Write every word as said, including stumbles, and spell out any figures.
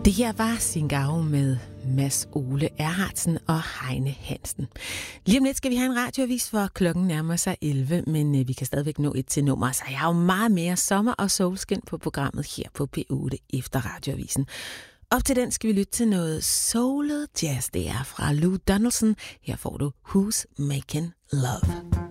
Det her var Singao med Mads Ole Erhardsen og Heine Hansen. Lige om lidt skal vi have en radioavis, for klokken nærmer sig elleve, men øh, vi kan stadigvæk nå et til nummer, så jeg har jo meget mere sommer og solskin på programmet her på P otte efter radioavisen. Op til den skal vi lytte til noget soulet jazz. Det er fra Lou Donaldson. Her får du Who's Making Love.